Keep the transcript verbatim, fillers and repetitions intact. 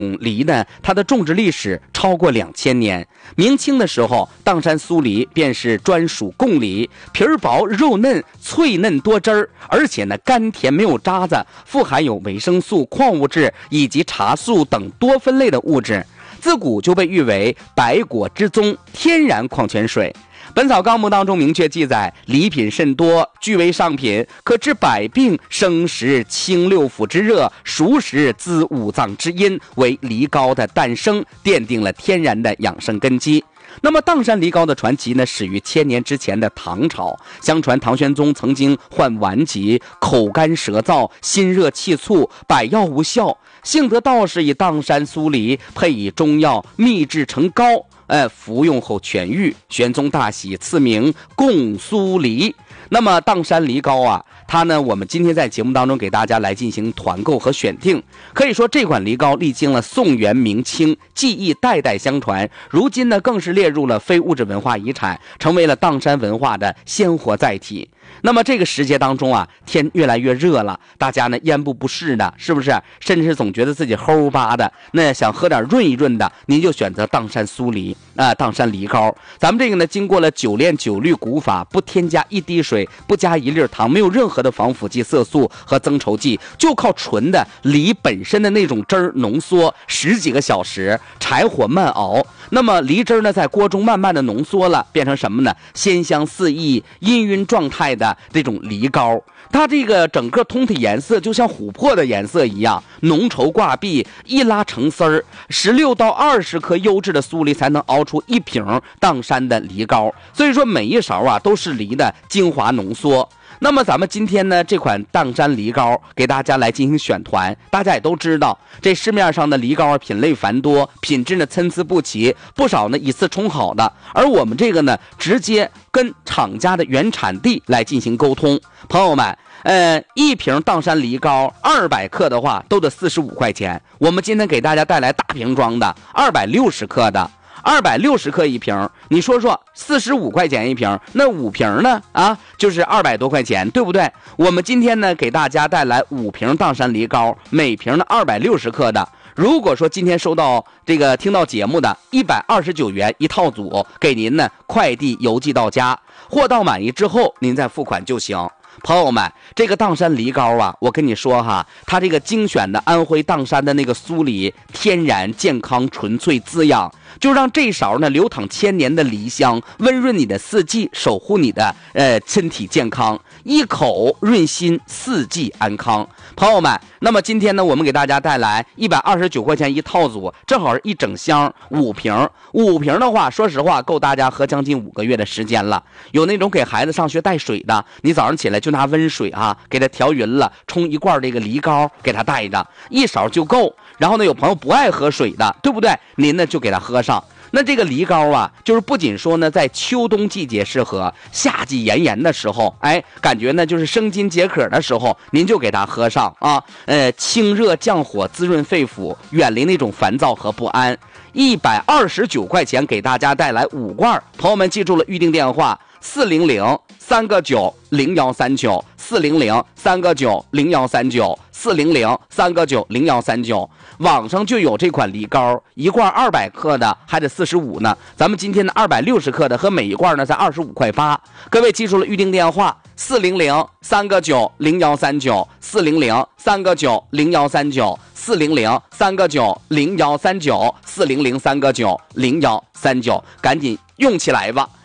梨呢，它的种植历史超过两千年。明清的时候，砀山酥梨便是专属贡梨，皮儿薄肉嫩，脆嫩多汁儿，而且呢甘甜没有渣子，富含有维生素、矿物质以及茶素等多酚类的物质，自古就被誉为百果之宗，天然矿泉水。本草纲目当中明确记载，梨品甚多，据为上品，可治百病，生食清六腑之热，熟食滋五脏之阴，为梨膏的诞生奠定了天然的养生根基。那么砀山梨膏的传奇呢，始于千年之前的唐朝。相传唐玄宗曾经患顽疾，口干舌燥，心热气促，百药无效，幸得道士以砀山酥梨配以中药秘制成膏，呃，服用后痊愈，玄宗大喜，赐名贡酥梨。那么砀山梨膏啊，它呢，我们今天在节目当中给大家来进行团购和选定。可以说这款梨膏历经了宋元明清，技艺代代相传，如今呢更是列入了非物质文化遗产，成为了砀山文化的鲜活载体。那么这个时节当中啊，天越来越热了，大家呢咽部不适的，是不是？甚至是总觉得自己齁巴的，那想喝点润一润的，您就选择砀山酥梨啊、呃，砀山梨膏。咱们这个呢，经过了九炼九滤古法，不添加一滴水，不加一粒糖，没有任何的防腐剂、色素和增稠剂，就靠纯的梨本身的那种汁儿浓缩十几个小时，柴火慢熬。那么梨汁呢，在锅中慢慢的浓缩了，变成什么呢？鲜香四溢、氤氲状态的这种梨膏。它这个整个通体颜色就像琥珀的颜色一样，浓稠挂壁，一拉成丝儿。十六到二十颗优质的酥梨才能熬出一瓶砀山的梨膏。所以说每一勺啊都是梨的精华浓缩。那么咱们今天呢，这款砀山梨膏给大家来进行选团。大家也都知道，这市面上的梨膏品类繁多，品质呢参差不齐，不少呢以次充好的。而我们这个呢，直接跟厂家的原产地来进行沟通。朋友们，呃，一瓶砀山梨膏二百克的话，都得四十五块钱。我们今天给大家带来大瓶装的，二百六十克的。二百六十克一瓶，你说说四十五块钱一瓶，那五瓶呢？啊，就是二百多块钱，对不对？我们今天呢，给大家带来五瓶砀山梨膏，每瓶呢二百六十克的。如果说今天收到这个听到节目的一百二十九元一套组，给您呢快递邮寄到家，货到满意之后您再付款就行。朋友们，这个砀山梨膏啊，我跟你说哈，它这个精选的安徽砀山的那个酥梨，天然、健康、纯粹、滋养，就让这勺呢流淌千年的梨香，温润你的四季，守护你的呃身体健康，一口润心，四季安康。朋友们，那么今天呢，我们给大家带来一百二十九块钱一套组，正好是一整箱五瓶，五瓶的话，说实话够大家喝将近五个月的时间了。有那种给孩子上学带水的，你早上起来就拿温水啊，给它调匀了，冲一罐这个梨膏给它带着，一勺就够。然后呢，有朋友不爱喝水的，对不对？您呢就给它喝上。那这个梨膏啊，就是不仅说呢，在秋冬季节适合，夏季炎炎的时候，哎，感觉呢就是生津解渴的时候，您就给它喝上啊，呃，清热降火，滋润肺腑，远离那种烦躁和不安。一百二十九块钱给大家带来五罐，朋友们记住了预定电话：四零零三个九零幺三九，四零零三个九零幺三九，四零零三个九零幺三九。网上就有这款梨膏，一罐二百克的还得四十五呢。咱们今天的二百六十克的和每一罐呢才二十五块八。各位记住了预定电话：四零零三个九零幺三九，四零零三个九零幺三九，四零零三个九零幺三九，四零零三个九零幺三九，赶紧用起来吧。